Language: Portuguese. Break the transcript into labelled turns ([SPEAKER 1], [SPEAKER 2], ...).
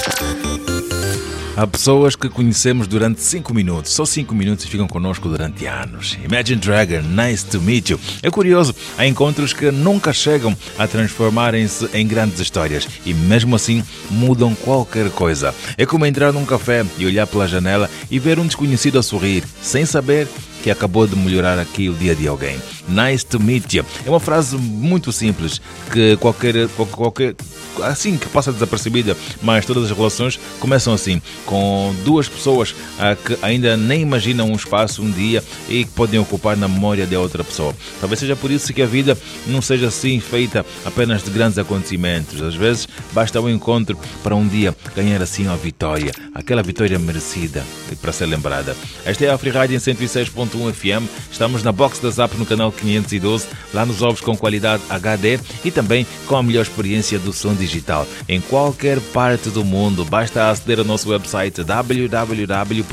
[SPEAKER 1] Há pessoas que conhecemos durante 5 minutos, só 5 minutos, e ficam connosco durante anos. Imagine Dragon, nice to meet you. É curioso, há encontros que nunca chegam a transformarem-se em grandes histórias e mesmo assim mudam qualquer coisa. É como entrar num café e olhar pela janela e ver um desconhecido a sorrir, sem saber que acabou de melhorar aqui o dia de alguém. Nice to meet you. É uma frase muito simples, que qualquer assim que passa desapercebida, mas todas as relações começam assim, com duas pessoas que ainda nem imaginam um espaço um dia e que podem ocupar na memória de outra pessoa. Talvez seja por isso que a vida não seja assim feita apenas de grandes acontecimentos. Às vezes basta um encontro para um dia ganhar assim uma vitória, aquela vitória merecida e para ser lembrada. Esta é a Afrirádio em 106.1 FM. Estamos na Box da Zap no canal 512. Lá nos ouves com qualidade HD e também com a melhor experiência do som digital. Em qualquer parte do mundo, basta aceder ao nosso website www